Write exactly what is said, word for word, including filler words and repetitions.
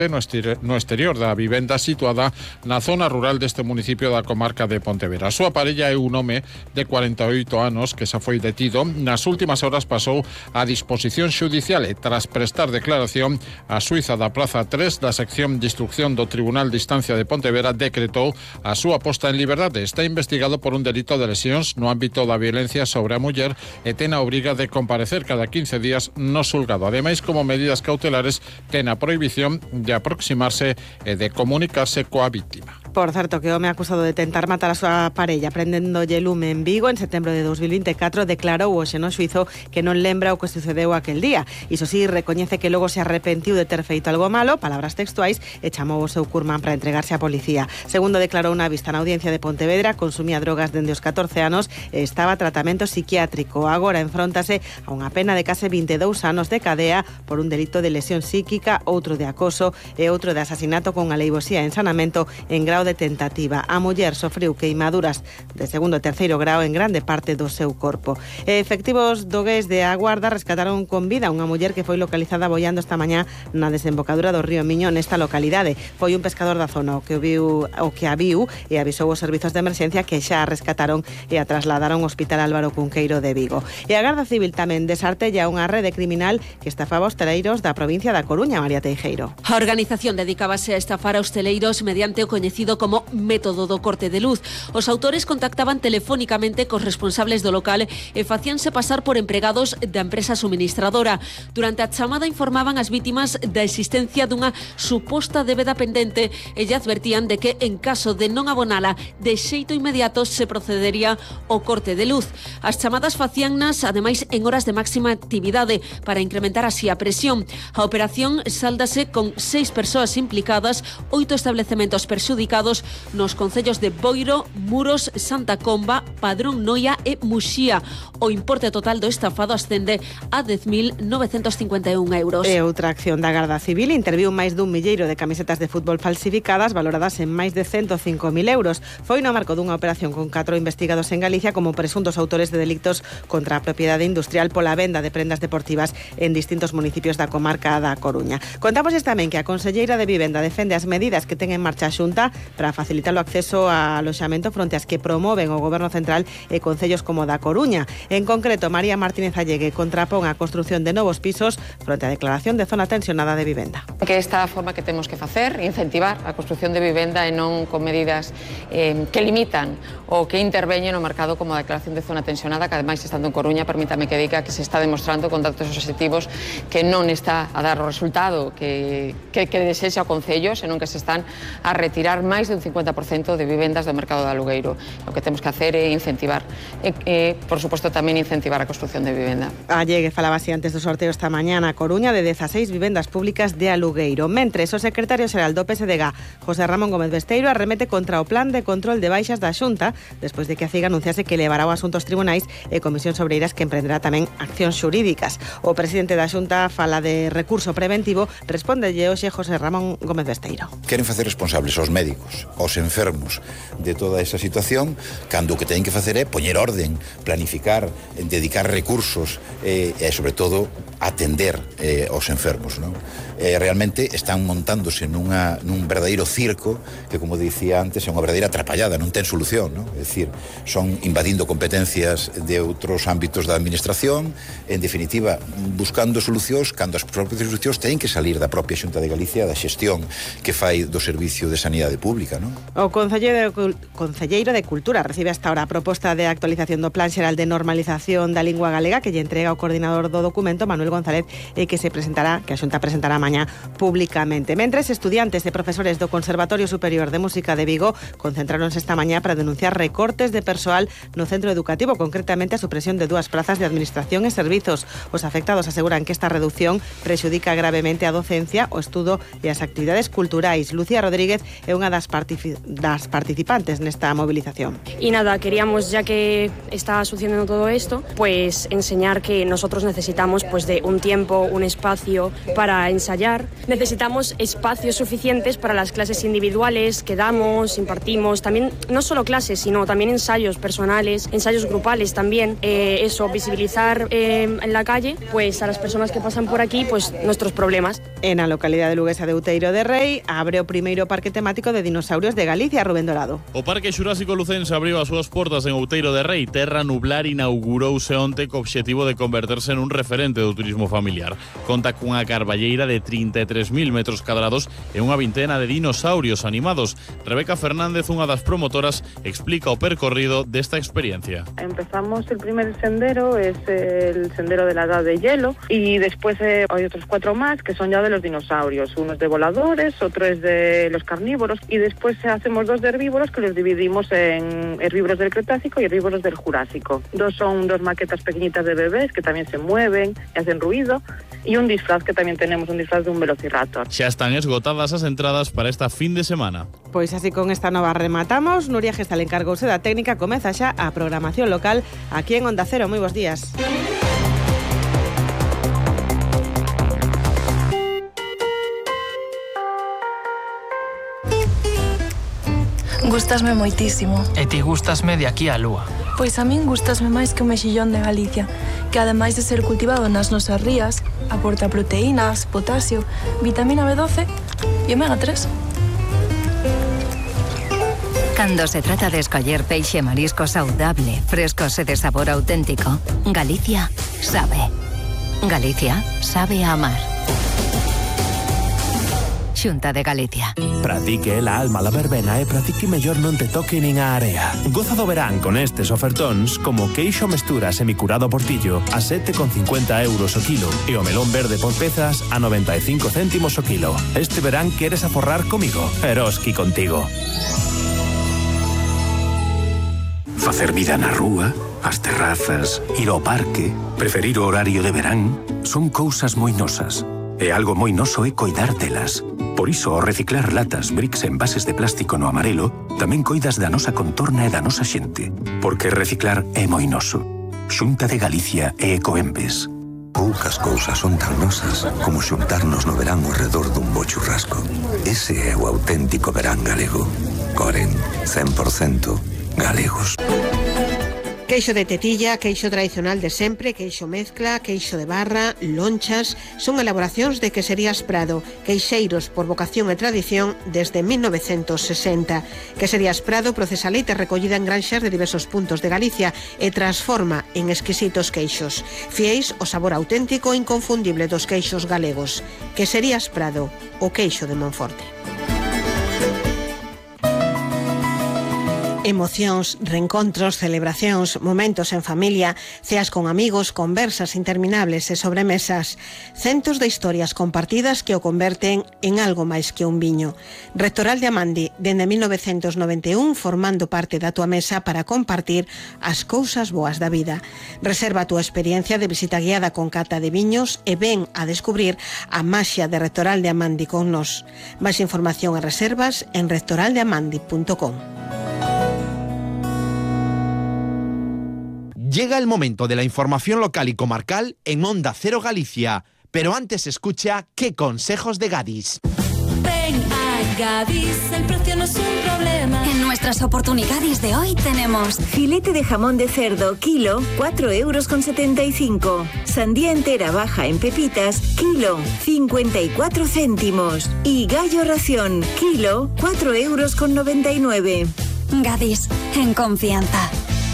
no exterior da vivenda situada na zona rural deste municipio da comarca de Pontevedra. A súa parella é un home de cuarenta e oito anos que xa foi detido. Nas últimas horas pasou a disposición xudicial e tras prestar declaración a xuíza da Praza tres da sección de instrucción do Tribunal de Instancia de Pontevedra decretou a súa posta en liberdade. Está investigado por un delito de lesións no ámbito da violencia sobre a muller e ten a obriga de comparecer cada quince días no xulgado. Ademais, como medidas cautelares, ten a prohibición de de aproximarse e de comunicarse coa víctima. Por certo, que o home acusado de tentar matar a súa parella prendéndolle lume en Vigo en setembro de dos mil veinticuatro declarou hoxe no xuízo que non lembra o que sucedeu aquel día. Iso sí, recoñece que logo se arrepentiu de ter feito algo malo, palabras textuais, e chamou o seu curmán para entregarse á policía. Segundo declarou na vista na audiencia de Pontevedra, consumía drogas dende os catorce anos e estaba a tratamento psiquiátrico. Agora enfróntase a unha pena de case vinte e dous anos de cadea por un delito de lesión psíquica, outro de acoso e outro de asasinato con aleivosía e ensanamento en grau de tentativa. A muller sofriu queimaduras de segundo e terceiro grao en grande parte do seu corpo. E efectivos do Gués de A Guarda rescataron con vida unha muller que foi localizada boiando esta mañá na desembocadura do río Miño nesta localidade. Foi un pescador da zona o que viu o que a viu e avisou os servizos de emerxencia que xa a rescataron e a trasladaron ao Hospital Álvaro Cunqueiro de Vigo. E a Garda Civil tamén desartella unha rede criminal que estafaba hostaleiros da provincia da Coruña, María Teijeiro. A organización dedicábase a estafar a hostaleiros mediante o coñecido como método do corte de luz. Os autores contactaban telefónicamente cos responsables do local e facíanse pasar por empregados da empresa suministradora. Durante a chamada informaban as vítimas da existencia dunha suposta débeda pendente e lle advertían de que en caso de non abonala de xeito inmediato se procedería ao corte de luz. As chamadas facíannas ademais en horas de máxima actividade para incrementar así a presión. A operación sáldase con seis persoas implicadas, oito establecementos perxudicados nos concellos de Boiro, Muros, Santa Comba, Padrón Noia e Muxía. O importe total do estafado ascende a dez mil novecentos cincuenta e un euros. E outra acción da Garda Civil interviu máis dun milleiro de camisetas de fútbol falsificadas valoradas en máis de ciento cinco mil euros. Foi no marco dunha operación con catro investigados en Galicia como presuntos autores de delictos contra a propiedade industrial pola venda de prendas deportivas en distintos municipios da comarca da Coruña. Contamos tamén que a conselleira de Vivenda defende as medidas que ten en marcha a Xunta para facilitar o acceso a aloxamento fronte ás que promoven o Goberno Central e concellos como da Coruña. En concreto, María Martínez Allegue contrapón a construción de novos pisos fronte á declaración de zona tensionada de vivenda. Que esta forma que temos que facer, incentivar a construción de vivenda e non con medidas eh, que limitan ou que interveñen no mercado como a declaración de zona tensionada, que ademais estando en Coruña, permítame que diga que se está demostrando con datos obxectivos que non está a dar o resultado que, que, que desexa o Concello, senón que se están a retirar máis de un cincuenta por cento de vivendas do mercado de alugueiro. O que temos que hacer é incentivar e, e por suposto, tamén incentivar a construción de vivenda. Allegue falaba así antes do sorteo esta mañá na Coruña de dezaseis vivendas públicas de alugueiro. Mentres, o secretario xeral do P S D G, José Ramón Gómez Besteiro, arremete contra o plan de control de baixas da Xunta despois de que a CIGA anunciase que levará o asunto aos tribunais e Comisión Sobreiras que emprenderá tamén accións xurídicas. O presidente da Xunta fala de recurso preventivo, respóndelle hoxe José Ramón Gómez Besteiro. Queren facer responsables aos médicos, aos enfermos de toda esa situación, cando o que teñen que facer é poñer orden, planificar, dedicar recursos e, e sobre todo, atender eh, aos enfermos, non? Eh, realmente están montándose nunha, nun verdadeiro circo que, como dicía antes, é unha verdadeira atrapallada, non ten solución, non? É dicir, son invadindo competencias de outros ámbitos da administración, en definitiva, buscando solucións cando as propias solucións teñen que salir da propia Xunta de Galicia, da xestión que fai do Servicio de Sanidade Pública, non? O Concelleiro de, Concelleiro de Cultura recibe hasta ahora a proposta de actualización do Plan Xeral de Normalización da Lingua Galega que lle entrega o coordinador do documento, Manuel González, e que se presentará, que a Xunta presentará mañá públicamente. Mentres, estudiantes e profesores do Conservatorio Superior de Música de Vigo concentráronse esta mañá para denunciar recortes de persoal no centro educativo, concretamente a supresión de dúas prazas de Administración e Servizos. Os afectados aseguran que esta reducción prexudica gravemente a docencia, o estudo e as actividades culturais. Lucía Rodríguez é unha das das, partici das participantes nesta movilización. Y nada, queríamos, ya que está sucediendo todo esto, pues enseñar que nosotros necesitamos pues de un tiempo, un espacio para ensayar. Necesitamos espacios suficientes para las clases individuales que damos, impartimos, también no solo clases, sino también ensayos personales, ensayos grupales también. Eh, eso, visibilizar eh, en la calle pues a las personas que pasan por aquí pues nuestros problemas. En a localidade luguesa de Outeiro de Rei abre o primeiro parque temático de dinosaurios de Galicia, Rubén Dorado. O Parque Xurásico Lucense abriu as súas portas en Outeiro de Rei. Terra Nublar inaugurouse onte co obxectivo de converterse nun referente do turismo familiar. Conta cunha carballeira de trinta e tres mil metros cadrados e unha vintena de dinosaurios animados. Rebeca Fernández, unha das promotoras, explica o percorrido desta experiencia. Empezamos el primer sendero, es el sendero de la edad de hielo, y después eh, hay otros cuatro más que son ya de los dinosaurios. Uno es de voladores, otro es de los carnívoros, y después hacemos dos de herbívoros que los dividimos en herbívoros del Cretácico y herbívoros del Jurásico. Dos son dos maquetas pequeñitas de bebés que también se mueven y hacen ruido, y un disfraz que también tenemos, un disfraz de un velociraptor. Xa están esgotadas as entradas para esta fin de semana. Pois así con esta nova rematamos. Nuria Gestal encargouse da técnica. Comeza xa a programación local aquí en Onda Cero. Moi bons días. Gústasme moitísimo. E ti gústasme de aquí á lúa. Pois a min gústasme máis que o mexillón de Galicia, que ademais de ser cultivado nas nosas rías, aporta proteínas, potasio, vitamina B doce e omega tres. Cando se trata de escoller peixe e marisco saudable, frescos e de sabor auténtico, Galicia sabe. Galicia sabe a amar. Xunta de Galicia. Pratique la alma la verbena e pratique mellor non te toque nin a area. Goza do verán con estes ofertóns como queixo mestura semicurado portillo a sete con cincuenta euros o kilo e o melón verde por pezas a noventa e cinco céntimos o kilo. Este verán queres aforrar comigo? Eroski contigo. Facer vida na rúa, as terrazas, ir ao parque, preferir o horario de verán, son cousas moi nosas. E algo moi noso é coidar delas. Por iso, ao reciclar latas, bricks e envases de plástico no amarelo, tamén coidas da nosa contorna e da nosa xente. Porque reciclar é moi noso. Xunta de Galicia e Ecoembes. Poucas cousas son tan nosas como xuntarnos no verán ao redor dun bo churrasco. Ese é o auténtico verán galego. Coren, cen por cento galegos. Queixo de tetilla, queixo tradicional de sempre, queixo mezcla, queixo de barra, lonchas, son elaboracións de Queserías Prado, queixeiros por vocación e tradición desde mil novecentos sesenta. Queserías Prado procesa leite recollida en granxas de diversos puntos de Galicia e transforma en exquisitos queixos. Fieis o sabor auténtico e inconfundible dos queixos galegos. Queserías Prado, o queixo de Monforte. Emocións, reencontros, celebracións, momentos en familia, ceas con amigos, conversas interminables e sobremesas. Centos de historias compartidas que o converten en algo máis que un viño. Rectoral de Amandi, dende mil novecentos noventa e un, formando parte da tua mesa para compartir as cousas boas da vida. Reserva a túa experiencia de visita guiada con cata de viños e ven a descubrir a maxia de Rectoral de Amandi con nos. Máis información e reservas en rectoral de amandi punto com. Llega el momento de la información local y comarcal en Onda Cero Galicia, pero antes escucha ¿Qué consejos de Gadis? Ven a Gadis, el precio no es un problema. En nuestras oportunidades de hoy tenemos filete de jamón de cerdo, kilo, cuatro euros con setenta y cinco. Sandía entera baja en pepitas, kilo, cincuenta y cuatro céntimos. Y gallo ración, kilo, cuatro euros con noventa y nueve. Gadis, en confianza.